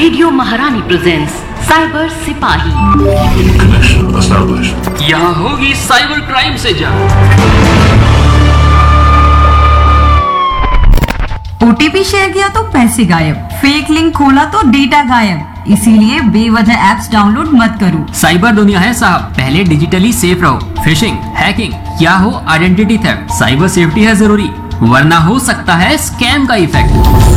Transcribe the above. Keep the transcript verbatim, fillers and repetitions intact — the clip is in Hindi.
रेडियो महारानी प्रेजेंट्स साइबर सिपाही। Connection established. यहाँ होगी साइबर क्राइम से जंग। ओटीपी शेयर किया तो पैसे गायब, फेक लिंक खोला तो डेटा गायब। इसीलिए बेवजह ऐप्स डाउनलोड मत करो। साइबर दुनिया है साहब, पहले डिजिटली सेफ रहो। फिशिंग, हैकिंग या हो आइडेंटिटी थेफ्ट, साइबर सेफ्टी है जरूरी, वरना हो सकता है स्कैम का इफेक्ट।